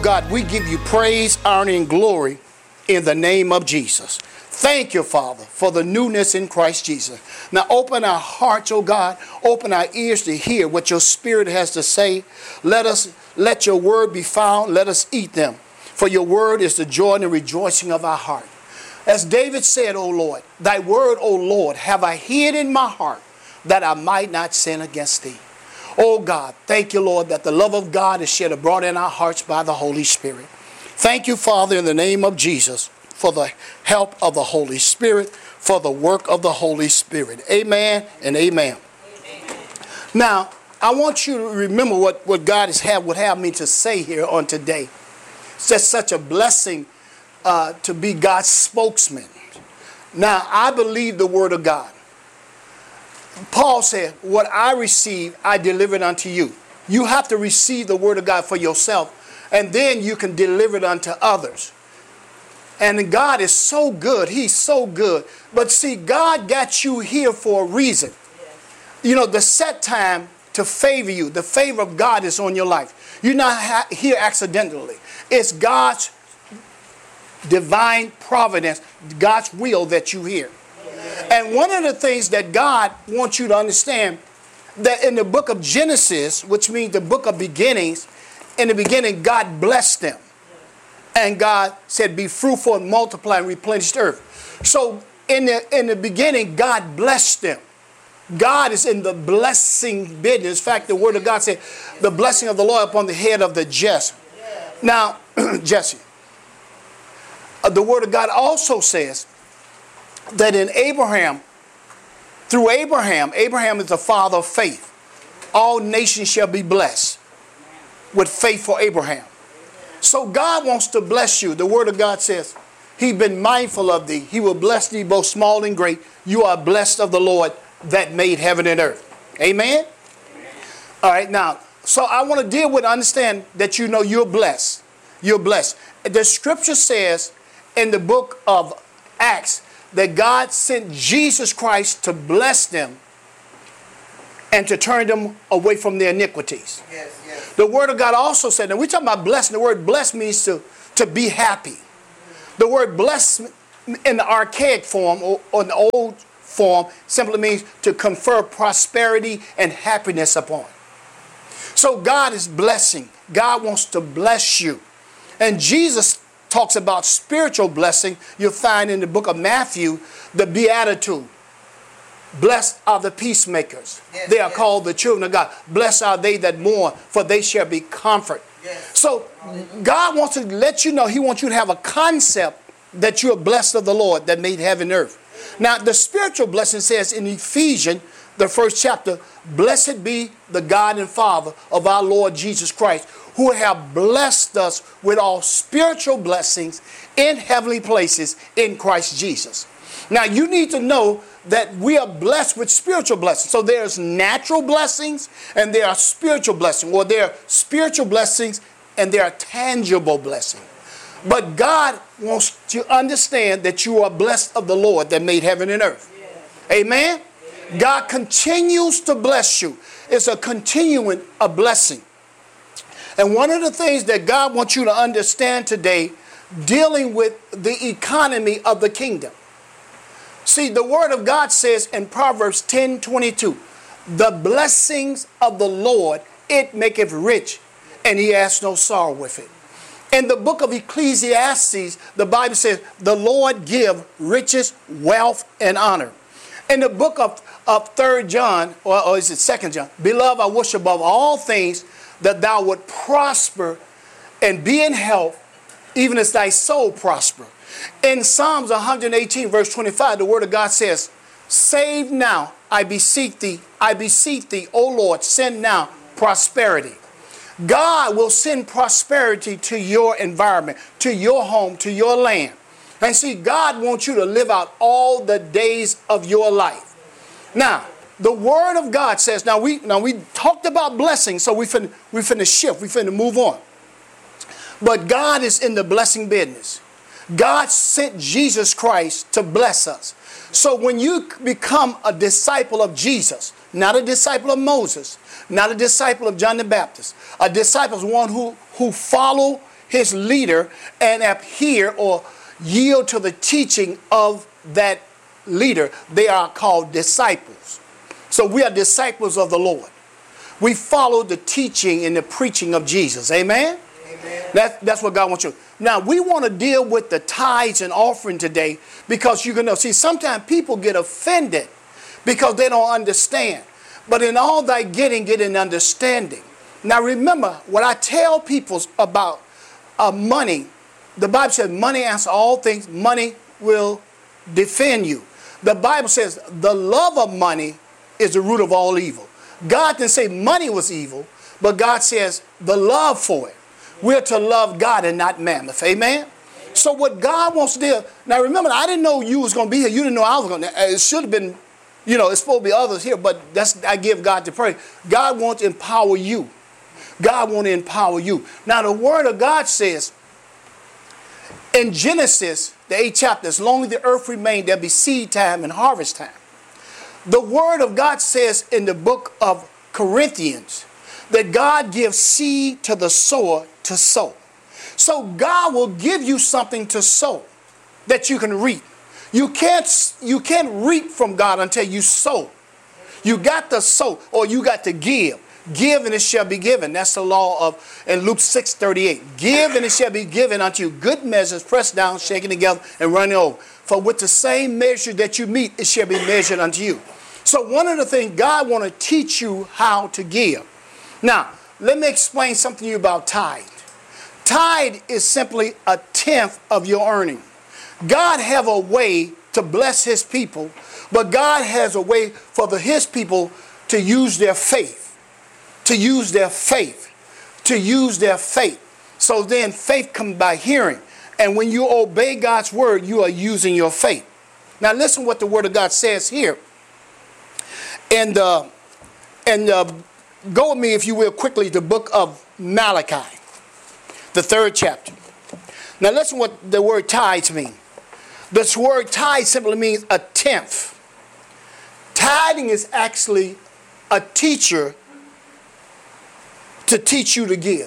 God, we give you praise, honor, and glory in the name of Jesus. Thank you, Father, for the newness in Christ Jesus. Now open our hearts, oh God. Open our ears to hear what your Spirit has to say. Let your word be found. Let us eat them. For your word is the joy and the rejoicing of our heart. As David said, O Lord, thy word, O Lord, have I hid in my heart that I might not sin against thee. Oh God, thank you, Lord, that the love of God is shed abroad in our hearts by the Holy Spirit. Thank you, Father, in the name of Jesus, for the help of the Holy Spirit, for the work of the Holy Spirit. Amen and amen. Amen. Now, I want you to remember what God would have me to say here on today. It's just such a blessing to be God's spokesman. Now, I believe the word of God. Paul said, what I received, I delivered unto you. You have to receive the word of God for yourself, and then you can deliver it unto others. And God is so good. He's so good. But see, God got you here for a reason. You know, the set time to favor you, the favor of God is on your life. You're not here accidentally. It's God's divine providence, God's will that you're here. And one of the things that God wants you to understand, that in the book of Genesis, which means the book of beginnings, in the beginning, God blessed them. And God said, be fruitful and multiply and replenish the earth. So in the beginning, God blessed them. God is in the blessing business. In fact, the word of God said, the blessing of the Lord upon the head of the just. Now, Jesse, the word of God also says that in Abraham, through Abraham is the father of faith. All nations shall be blessed with faith for Abraham. So God wants to bless you. The word of God says, he's been mindful of thee. He will bless thee both small and great. You are blessed of the Lord that made heaven and earth. Amen? All right, now, so I want to deal with, understand that you know you're blessed. You're blessed. The scripture says in the book of Acts that God sent Jesus Christ to bless them and to turn them away from their iniquities. Yes. The word of God also said, and we're talking about blessing, the word bless means to be happy. The word bless in the archaic form or in the old form simply means to confer prosperity and happiness upon. So God is blessing. God wants to bless you. And Jesus talks about spiritual blessing. You'll find in the book of Matthew, the Beatitude. Blessed are the peacemakers. Yes, they are called the children of God. Blessed are they that mourn, for they shall be comforted. Yes. So God wants to let you know, he wants you to have a concept that you are blessed of the Lord that made heaven and earth. Now, the spiritual blessing says in Ephesians, the first chapter, blessed be the God and Father of our Lord Jesus Christ, who have blessed us with all spiritual blessings in heavenly places in Christ Jesus. Now, you need to know that we are blessed with spiritual blessings. So there's natural blessings and there are spiritual blessings. Or there are spiritual blessings and there are tangible blessings. But God wants to understand that you are blessed of the Lord that made heaven and earth. Yeah. Amen? Yeah. God continues to bless you. It's a continuing a blessing. And one of the things that God wants you to understand today, dealing with the economy of the kingdom. See, the word of God says in Proverbs 10:22, the blessings of the Lord, it maketh rich, and he has no sorrow with it. In the book of Ecclesiastes, the Bible says, the Lord give riches, wealth, and honor. In the book of 3 John, or is it 2 John? Beloved, I wish above all things that thou would prosper and be in health, even as thy soul prosper. In Psalms 118, verse 25, the word of God says, save now, I beseech thee, O Lord, send now prosperity. God will send prosperity to your environment, to your home, to your land. And see, God wants you to live out all the days of your life. Now, the word of God says, now we talked about blessings, so we finna shift, we finna move on. But God is in the blessing business. God sent Jesus Christ to bless us. So when you become a disciple of Jesus, not a disciple of Moses, not a disciple of John the Baptist, a disciple is one who follow his leader and adhere or yield to the teaching of that leader, they are called disciples. So we are disciples of the Lord. We follow the teaching and the preaching of Jesus. Amen? Amen. That's what God wants you. Now, we want to deal with the tithes and offering today because you're going to see sometimes people get offended because they don't understand. But in all thy getting, get an understanding. Now, remember, what I tell people about money, the Bible says money answers all things. Money will defend you. The Bible says the love of money is the root of all evil. God didn't say money was evil, but God says the love for it. We're to love God and not mammon. Amen? So what God wants to do, now remember, I didn't know you was going to be here. You didn't know I was going to. It should have been, it's supposed to be others here, but I give God the praise. God wants to empower you. God wants to empower you. Now the word of God says in Genesis, the 8th chapter, as long as the earth remains, there'll be seed time and harvest time. The word of God says in the book of Corinthians that God gives seed to the sower to sow. So God will give you something to sow that you can reap. You can't reap from God until you sow. You got to sow or you got to give. Give and it shall be given. That's the law of in Luke 6:38. Give and it shall be given unto you. Good measures, pressed down, shaken together, and running over. For with the same measure that you meet, it shall be measured unto you. So one of the things God want to teach you how to give. Now, let me explain something to you about tithe. Tithe is simply a tenth of your earning. God have a way to bless his people, but God has a way for his people to use their faith. To use their faith. To use their faith. So then faith comes by hearing. And when you obey God's word, you are using your faith. Now listen what the word of God says here. And go with me, if you will, quickly, the book of Malachi, the 3rd chapter. Now listen what the word tithes mean. This word tithe simply means a tenth. Tithing is actually a teacher to teach you to give.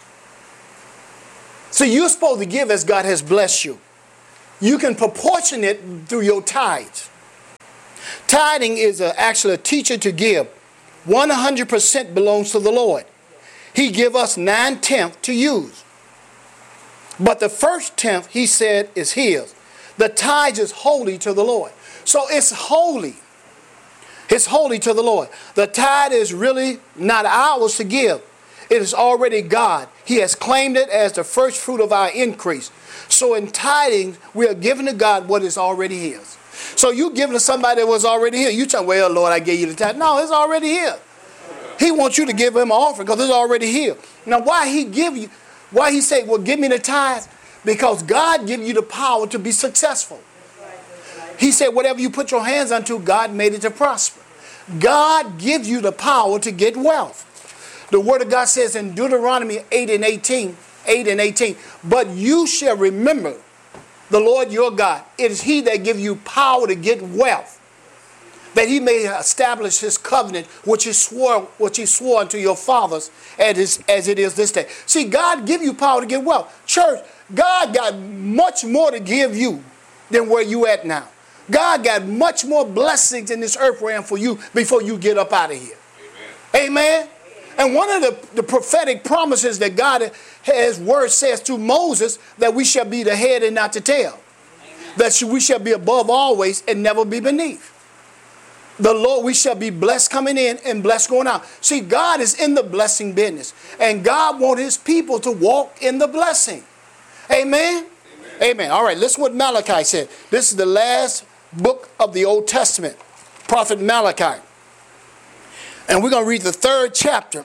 So you're supposed to give as God has blessed you. You can proportion it through your tithes. Tithing is actually a teacher to give. 100% belongs to the Lord. He give us 9/10 to use. But the first tenth, he said, is his. The tithe is holy to the Lord. So it's holy. It's holy to the Lord. The tithe is really not ours to give. It is already God. He has claimed it as the first fruit of our increase. So in tithing, we are giving to God what is already his. So you giving to somebody that was already here. You tell, well, Lord, I gave you the tithe. No, it's already here. He wants you to give him an offering because it's already here. Now, why he say, well, give me the tithe? Because God gives you the power to be successful. He said, whatever you put your hands unto, God made it to prosper. God gives you the power to get wealth. The word of God says in Deuteronomy 8:18, but you shall remember the Lord your God. It is he that gives you power to get wealth, that he may establish his covenant, which he swore unto your fathers as it is this day. See, God give you power to get wealth. Church, God got much more to give you than where you at now. God got much more blessings in this earth realm for you before you get up out of here. Amen. Amen. And one of the prophetic promises that God has word says to Moses, that we shall be the head and not the tail. Amen. That we shall be above always and never be beneath. The Lord, we shall be blessed coming in and blessed going out. See, God is in the blessing business. And God wants his people to walk in the blessing. Amen? Amen. Amen. All right, listen what Malachi said. This is the last book of the Old Testament. Prophet Malachi. And we're going to read the 3rd chapter,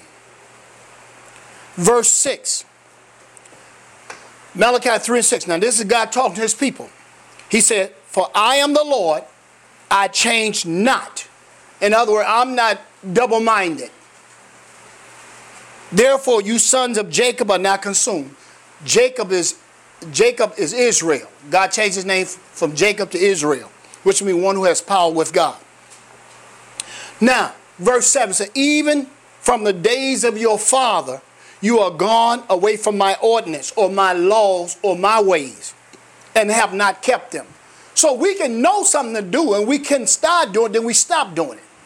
verse 6. Malachi 3:6. Now this is God talking to his people. He said, for I am the Lord, I change not. In other words, I'm not double-minded. Therefore, you sons of Jacob are not consumed. Jacob is Israel. God changed his name from Jacob to Israel, which means one who has power with God. Now, verse 7 says, even from the days of your father, You are gone away from my ordinance or my laws or my ways and have not kept them. So we can know something to do and we can start doing it, then we stop doing it.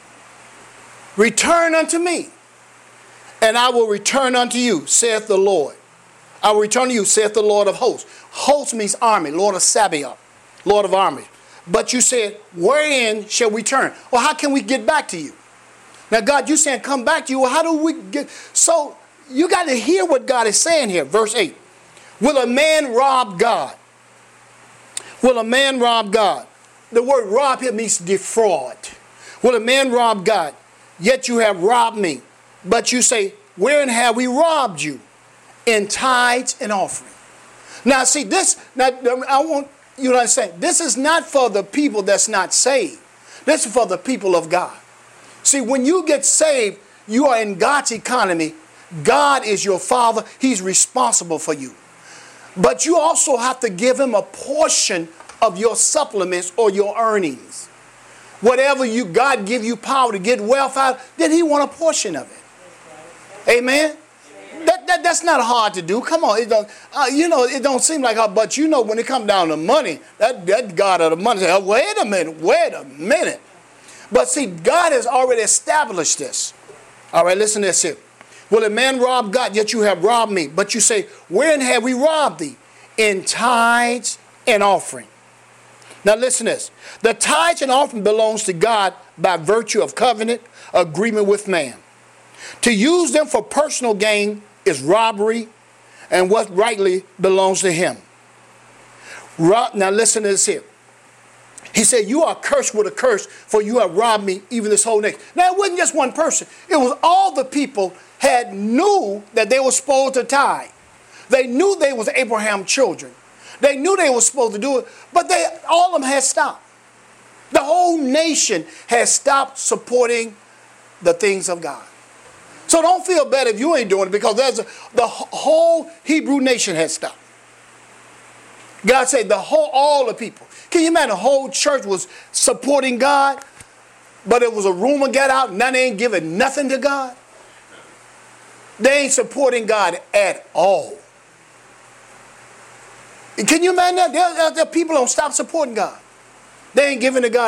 Return unto me, and I will return unto you, saith the Lord. I will return to you, saith the Lord of hosts. Host means army, Lord of Sabaoth, Lord of armies. But you said, wherein shall we turn? Well, how can we get back to you? Now, God, you saying come back to you. Well, how do we get? So you got to hear what God is saying here. Verse 8. Will a man rob God? Will a man rob God? The word rob here means defraud. Will a man rob God? Yet you have robbed me. But you say, wherein have we robbed you? In tithes and offering. Now, see, this, now, I want you to understand, this is not for the people that's not saved. This is for the people of God. See, when you get saved, you are in God's economy. God is your Father. He's responsible for you. But you also have to give him a portion of your supplements or your earnings. Whatever God give you power to get wealth out, then he want a portion of it. Amen? That's not hard to do. Come on. It don't, it don't seem like hard. But when it comes down to money, that God of the money says, wait a minute. But see, God has already established this. All right, listen to this here. Will a man rob God, yet you have robbed me? But you say, wherein have we robbed thee? In tithes and offering. Now listen to this. The tithes and offering belongs to God by virtue of covenant agreement with man. To use them for personal gain is robbery and what rightly belongs to him. Now listen to this here. He said, you are cursed with a curse, for you have robbed me, even this whole nation. Now, it wasn't just one person. It was all the people had knew that they were supposed to tithe. They knew they was Abraham's children. They knew they were supposed to do it, but all of them had stopped. The whole nation has stopped supporting the things of God. So don't feel bad if you ain't doing it, because the whole Hebrew nation has stopped. God said all the people. Can you imagine the whole church was supporting God, but it was a rumor got out, now they ain't giving nothing to God? They ain't supporting God at all. Can you imagine that? There people don't stop supporting God. They ain't giving to God